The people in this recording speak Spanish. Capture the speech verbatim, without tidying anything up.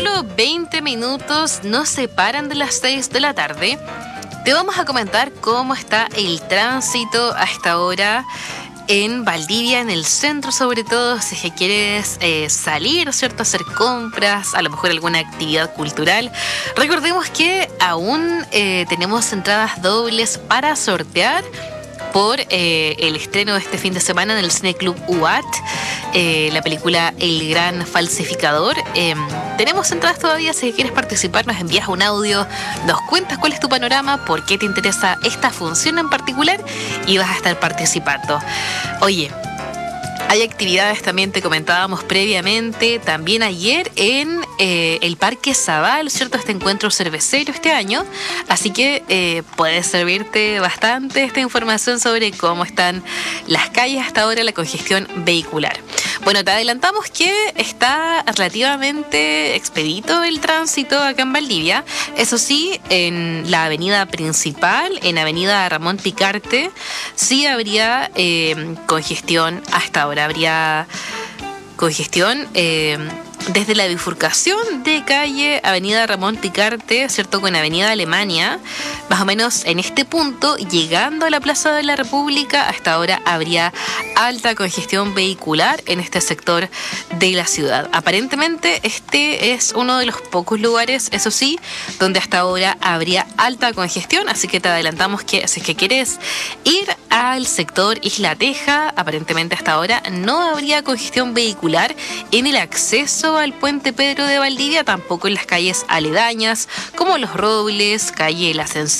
solo veinte minutos nos separan de las seis de la tarde. Te vamos a comentar cómo está el tránsito a esta hora en Valdivia, en el centro sobre todo, si es que quieres eh, salir, ¿cierto? Hacer compras, a lo mejor alguna actividad cultural. Recordemos que aún eh, tenemos entradas dobles para sortear por eh, el estreno de este fin de semana en el Cine Club U A T, eh, la película El Gran Falsificador. Eh, tenemos entradas todavía, si quieres participar nos envías un audio, nos cuentas cuál es tu panorama, por qué te interesa esta función en particular y vas a estar participando. Oye, hay actividades, también te comentábamos previamente, también ayer en eh, el Parque Zabal, ¿cierto? Este encuentro cervecero este año, así que eh, puede servirte bastante esta información sobre cómo están las calles hasta ahora, la congestión vehicular. Bueno, te adelantamos que está relativamente expedito el tránsito acá en Valdivia. Eso sí, en la avenida principal, en avenida Ramón Picarte, sí habría eh, congestión hasta ahora. Habría congestión eh, desde la bifurcación de calle Avenida Ramón Picarte, ¿cierto? Con Avenida Alemania, más o menos en este punto, llegando a la Plaza de la República, hasta ahora habría alta congestión vehicular en este sector de la ciudad. Aparentemente este es uno de los pocos lugares, eso sí, donde hasta ahora habría alta congestión, así que te adelantamos que si es que quieres ir al sector Isla Teja, aparentemente hasta ahora no habría congestión vehicular en el acceso al puente Pedro de Valdivia, tampoco en las calles aledañas como Los Robles, calle La Ascensión,